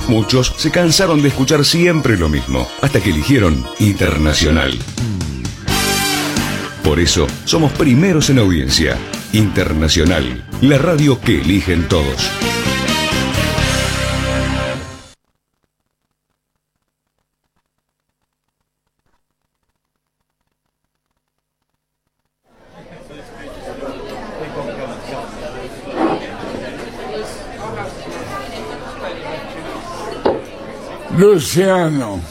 Muchos se cansaron de escuchar siempre lo mismo, hasta que eligieron Internacional. Por eso, somos primeros en audiencia. Internacional, la radio que eligen todos. Luciano.